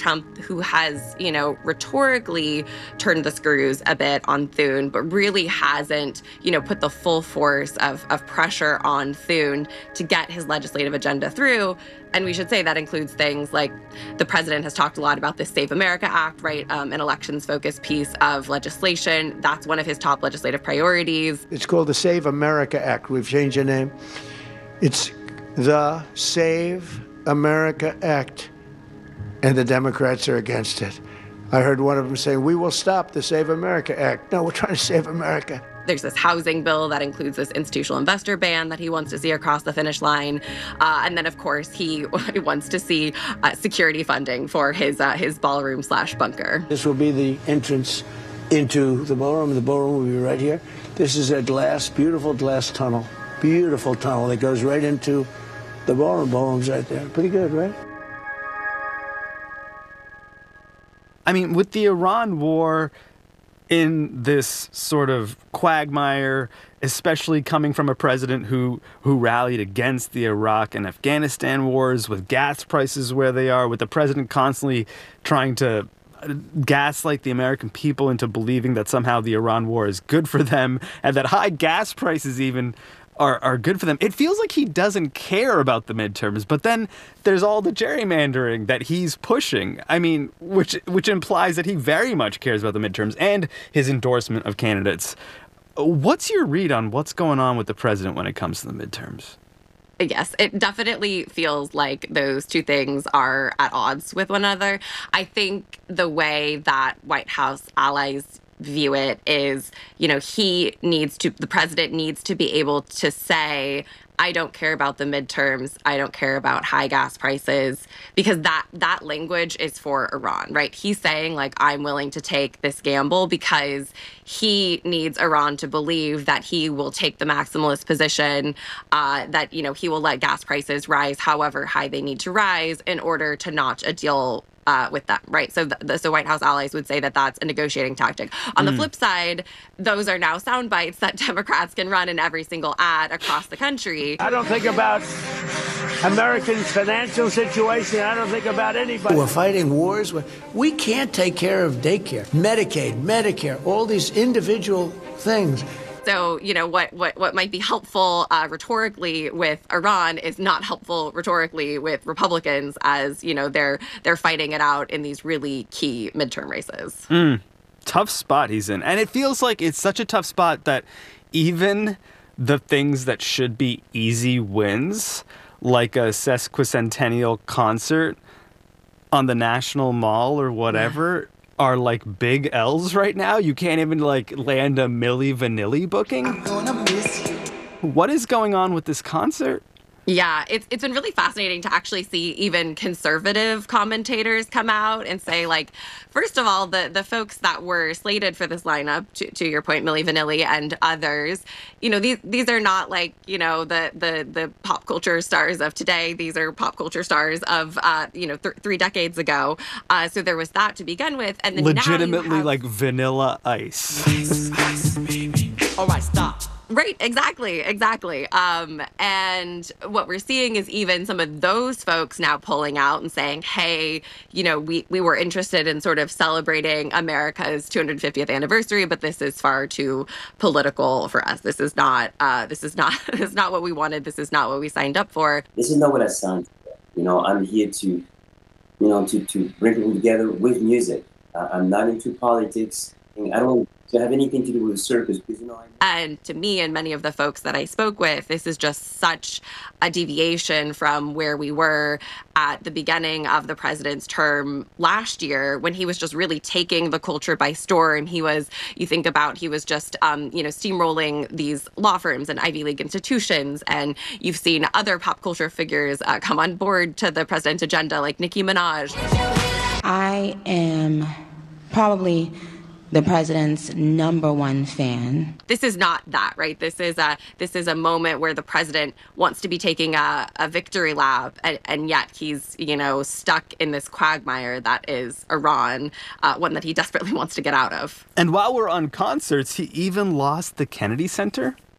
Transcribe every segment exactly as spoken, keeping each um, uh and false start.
Trump, who has, you know, rhetorically turned the screws a bit on Thune, but really hasn't, you know, put the full force of, of pressure on Thune to get his legislative agenda through. And we should say that includes things like the president has talked a lot about the Save America Act, right? Um, an elections-focused piece of legislation. That's one of his top legislative priorities. It's called the Save America Act. We've changed the name. It's the Save America Act, and the Democrats are against it. I heard one of them saying, we will stop the Save America Act. No, we're trying to save America. There's this housing bill that includes this institutional investor ban that he wants to see across the finish line. Uh, and then, of course, he wants to see uh, security funding for his uh, his ballroom slash bunker. This will be the entrance into the ballroom. The ballroom will be right here. This is a glass, beautiful glass tunnel. Beautiful tunnel that goes right into the ballroom. Ballroom's right there. Pretty good, right? I mean, with the Iran war in this sort of quagmire, especially coming from a president who who rallied against the Iraq and Afghanistan wars, with gas prices where they are, with the president constantly trying to gaslight the American people into believing that somehow the Iran war is good for them and that high gas prices even are, are good for them. It feels like he doesn't care about the midterms, but then there's all the gerrymandering that he's pushing. I mean, which which implies that he very much cares about the midterms and his endorsement of candidates. What's your read on what's going on with the president when it comes to the midterms? Yes, it definitely feels like those two things are at odds with one another. I think the way that White House allies view it is, you know, he needs to, the president needs to be able to say, I don't care about the midterms. I don't care about high gas prices, because that that language is for Iran, right? He's saying, like, I'm willing to take this gamble because he needs Iran to believe that he will take the maximalist position, uh, that, you know, he will let gas prices rise however high they need to rise in order to notch a deal Uh, with them, right? So the, the so White House allies would say that that's a negotiating tactic. On mm. the flip side, those are now sound bites that Democrats can run in every single ad across the country. I don't think about Americans' financial situation. I don't think about anybody. We're fighting wars. We can't take care of daycare, Medicaid, Medicare, all these individual things. So, you know, what, what, what might be helpful uh, rhetorically with Iran is not helpful rhetorically with Republicans, as, you know, they're they're fighting it out in these really key midterm races. Mm, tough spot he's in. And it feels like it's such a tough spot that even the things that should be easy wins, like a sesquicentennial concert on the National Mall or whatever, yeah. are like big L's right now. You can't even like land a Milli Vanilli booking. I'm gonna miss you. What is going on with this concert? Yeah, it's it's been really fascinating to actually see even conservative commentators come out and say, like, first of all, the the folks that were slated for this lineup, to, to your point, Milli Vanilli and others, you know, these these are not like, you know, the the the pop culture stars of today. These are pop culture stars of, uh, you know, th- three decades ago. Uh, so there was that to begin with, and then legitimately now you have... like Vanilla Ice. Ice, ice, baby. All right, stop. Right, exactly, exactly. Um, and what we're seeing is even some of those folks now pulling out and saying, hey, you know, we, we were interested in sort of celebrating America's two hundred fiftieth anniversary, but this is far too political for us. This is not, uh, this is not, this is not what we wanted. This is not what we signed up for. This is not what I signed for. You know, I'm here to, you know, to, to bring people together with music. Uh, I'm not into politics. I don't to have anything to do with the circus, because, you know, I... And to me and many of the folks that I spoke with, this is just such a deviation from where we were at the beginning of the president's term last year, when he was just really taking the culture by storm. He was, you think about, he was just, um, you know, steamrolling these law firms and Ivy League institutions. And you've seen other pop culture figures uh, come on board to the president's agenda, like Nicki Minaj. I am probably the president's number one fan. This is not that, right? This is a this is a moment where the president wants to be taking a, a victory lap, and, and yet he's, you know, stuck in this quagmire that is Iran, uh, one that he desperately wants to get out of. And while we're on concerts, he even lost the Kennedy Center.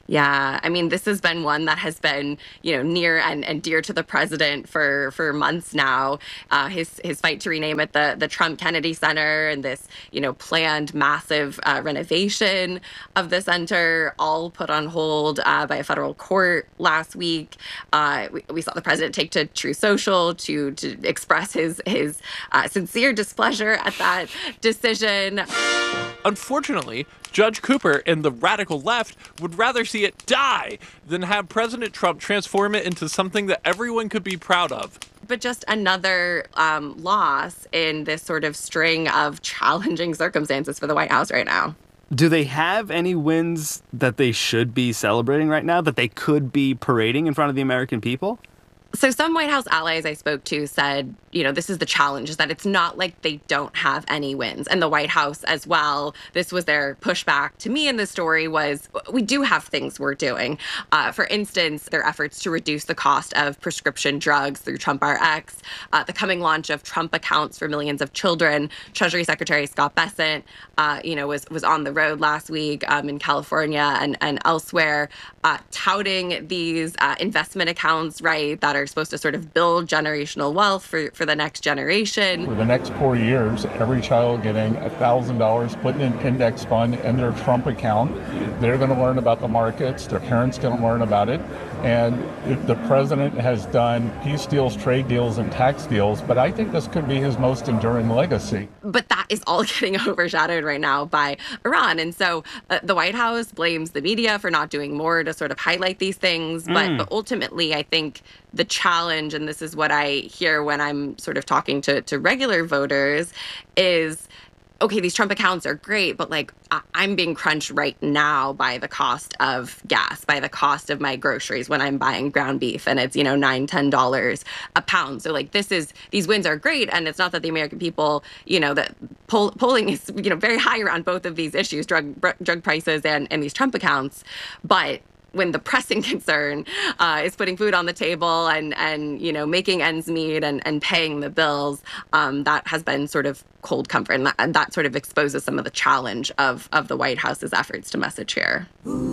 Yeah, I mean, this has been one that has been, you know, near and, and dear to the president for, for months now. Uh, his his fight to rename it the the Trump Kennedy Center, and this, you know, planned massive uh, renovation of the center, all put on hold uh, by a federal court last week. Uh, we, we saw the president take to Truth Social to to express his his uh, sincere displeasure at that decision. Unfortunately, Judge Cooper and the radical left would rather see it die than have President Trump transform it into something that everyone could be proud of. But just another um, loss in this sort of string of challenging circumstances for the White House right now. Do they have any wins that they should be celebrating right now, that they could be parading in front of the American people? So some White House allies I spoke to said, you know, this is the challenge, is that it's not like they don't have any wins. And the White House as well, this was their pushback to me in the story, was we do have things we're doing. Uh, for instance, their efforts to reduce the cost of prescription drugs through Trump R X, uh, the coming launch of Trump accounts for millions of children. Treasury Secretary Scott Bessent, uh, you know, was was on the road last week um, in California and, and elsewhere, uh, touting these uh, investment accounts, right, that are supposed to sort of build generational wealth for, for the next generation. For the next four years, every child getting one thousand dollars put in an index fund in their Trump account. They're going to learn about the markets. Their parents going to learn about it. And the president has done peace deals, trade deals, and tax deals, but I think this could be his most enduring legacy. But that is all getting overshadowed right now by Iran. And so uh, the White House blames the media for not doing more to sort of highlight these things. Mm. But, but ultimately, I think the challenge, and this is what I hear when I'm sort of talking to, to regular voters, is, okay, these Trump accounts are great, but like I- I'm being crunched right now by the cost of gas, by the cost of my groceries when I'm buying ground beef, and it's, you know, nine, ten dollars a pound. So like this is, these wins are great, and it's not that the American people, you know, that poll- polling is, you know, very high around both of these issues, drug br- drug prices and and these Trump accounts, but when the pressing concern uh, is putting food on the table and, and you know, making ends meet and, and paying the bills, um, that has been sort of cold comfort. And that, and that sort of exposes some of the challenge of, of the White House's efforts to message here.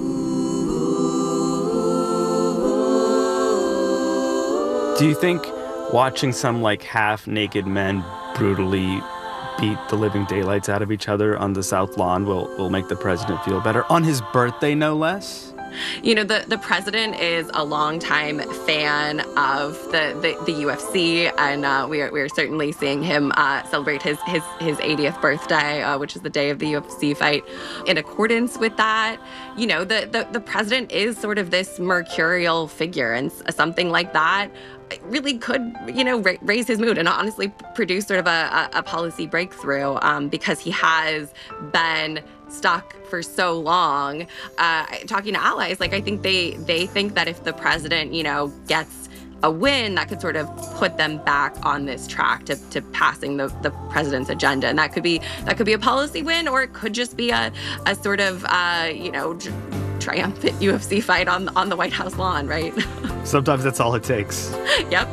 Do you think watching some like half-naked men brutally beat the living daylights out of each other on the South Lawn will, will make the president feel better? On his birthday, no less? You know, the, the president is a longtime fan of the, the, the U F C, and uh, we, are, we are certainly seeing him uh, celebrate his, his, his eightieth birthday, uh, which is the day of the U F C fight. In accordance with that, you know, the, the, the president is sort of this mercurial figure, and something like that really could, you know, ra- raise his mood and honestly produce sort of a, a, a policy breakthrough um, because he has been stuck for so long. Uh, talking to allies, like I think they they think that if the president, you know, gets a win, that could sort of put them back on this track to, to passing the, the president's agenda. And that could be that could be a policy win, or it could just be a, a sort of, uh, you know, tr- triumphant U F C fight on, on the White House lawn, right? Sometimes that's all it takes. Yep.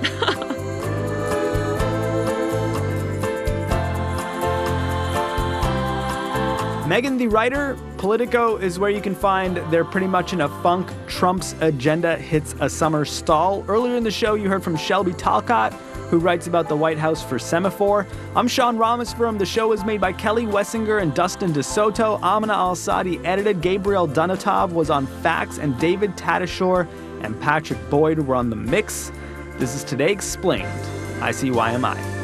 Megan, the writer, Politico is where you can find They're Pretty Much in a Funk. Trump's agenda hits a summer stall. Earlier in the show, you heard from Shelby Talcott, who writes about the White House for Semaphore. I'm Sean Rameswaram. The show is made by Kelly Wessinger and Dustin DeSoto. Amina Al-Sadi edited. Gabriel Dunatov was on Facts, and David Tadashore and Patrick Boyd were on the mix. This is Today Explained. I C Y M I.